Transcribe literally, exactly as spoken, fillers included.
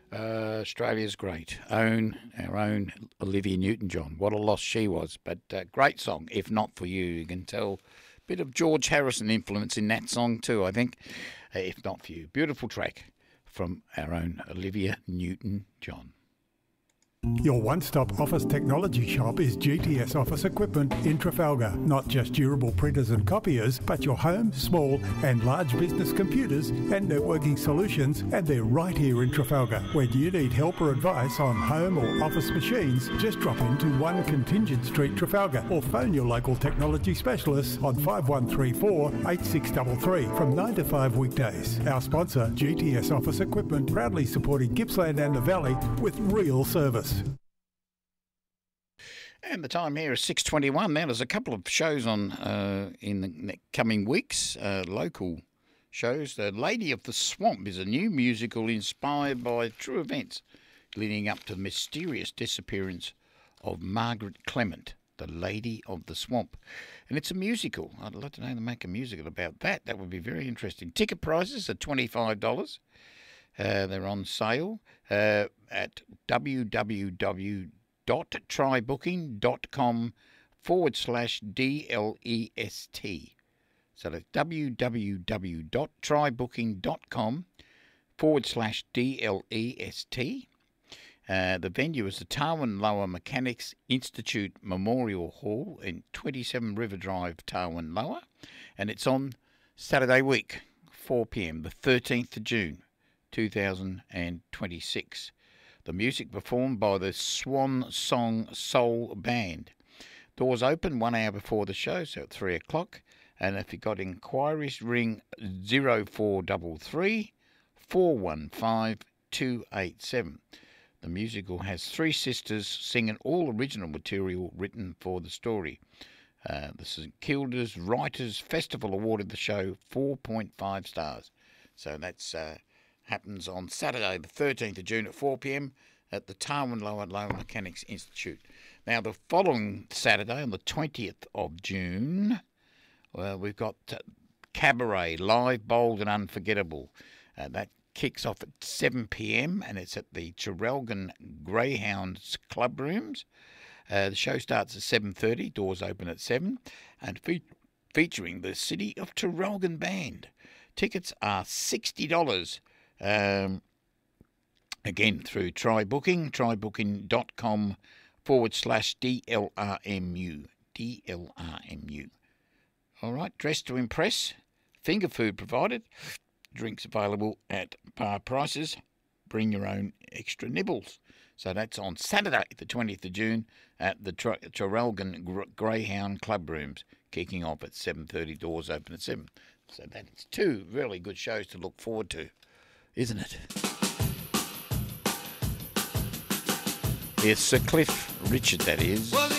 Uh, Australia's great. Own our own Olivia Newton-John. What a loss she was, but uh, great song. If Not For You, you can tell a bit of George Harrison influence in that song too. I think. Uh, if Not For You, beautiful track from our own Olivia Newton-John. Your one-stop office technology shop is G T S Office Equipment in Trafalgar. Not just durable printers and copiers, but your home, small and large business computers and networking solutions, and they're right here in Trafalgar. When you need help or advice on home or office machines, just drop into one Contingent Street, Trafalgar, or phone your local technology specialists on five one three four, eight six three three from nine to five weekdays. Our sponsor, G T S Office Equipment, proudly supporting Gippsland and the Valley with real service. And the time here is six twenty-one. Now, there's a couple of shows on uh, in the coming weeks, uh, local shows. The Lady of the Swamp is a new musical inspired by true events leading up to the mysterious disappearance of Margaret Clement, the Lady of the Swamp. And it's a musical. I'd love to know how to make a musical about that. That would be very interesting. Ticket prices are twenty-five dollars. Uh, they're on sale uh, at www. dot trybooking.com forward slash D-L-E-S-T. So that's www.trybooking.com forward slash D-L-E-S-T. Uh, the venue is the Tarwin-Lower Mechanics Institute Memorial Hall in twenty-seven River Drive, Tarwin-Lower. And it's on Saturday week, four p.m, the thirteenth of June, two thousand twenty-six. The music performed by the Swan Song Soul Band. Doors open one hour before the show, so at three o'clock. And if you've got inquiries, ring zero four three three, four one five, two eight seven. The musical has three sisters singing all original material written for the story. Uh, the St Kilda's Writers Festival awarded the show four point five stars. So that's... Uh, happens on Saturday, the thirteenth of June at four p.m. at the Tarwin-Lower Lower Mechanics Institute. Now, the following Saturday, on the twentieth of June, well, we've got uh, Cabaret, Live, Bold and Unforgettable. Uh, that kicks off at seven p.m. and it's at the Traralgon Greyhounds Club Rooms. Uh, the show starts at seven thirty, doors open at seven, and fe- featuring the City of Traralgon Band. Tickets are sixty dollars. Um, again, through TryBooking, trybooking.com forward slash DLRMU. D L R M U. All right, dress to impress. Finger food provided. Drinks available at bar prices. Bring your own extra nibbles. So that's on Saturday, the twentieth of June, at the Tra- Traralgon Greyhound Club Rooms, kicking off at seven thirty, doors open at seven. So that's two really good shows to look forward to, isn't it? Here's Sir Cliff Richard, that is.